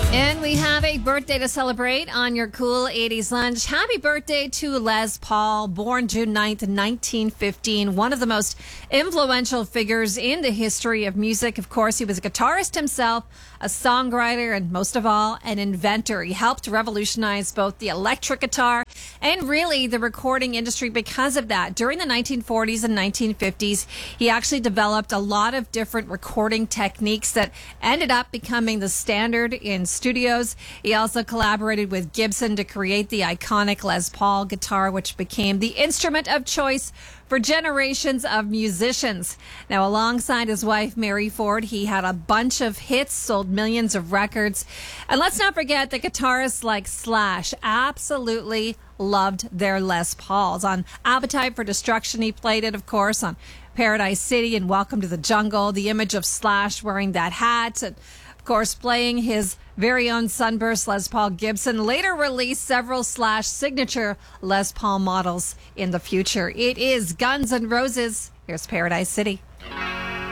And we have a birthday to celebrate on your Cool 80s Lunch. Happy birthday to Les Paul, born June 9th, 1915. One of the most influential figures in the history of music. Of course, he was a guitarist himself, a songwriter, and most of all, an inventor. He helped revolutionize both the electric guitar and really the recording industry because of that. During the 1940s and 1950s, he actually developed a lot of different recording techniques that ended up becoming the standard in studios. He also collaborated with Gibson to create the iconic Les Paul guitar, which became the instrument of choice for generations of musicians. Now, alongside his wife, Mary Ford, he had a bunch of hits, sold millions of records. And let's not forget that guitarists like Slash absolutely loved their Les Pauls. On Appetite for Destruction, he played it, of course, on Paradise City and Welcome to the Jungle. The image of Slash wearing that hat and, of course, playing his very own Sunburst Les Paul Gibson, later released several Slash signature Les Paul models in the future. It is Guns N' Roses. Here's Paradise City.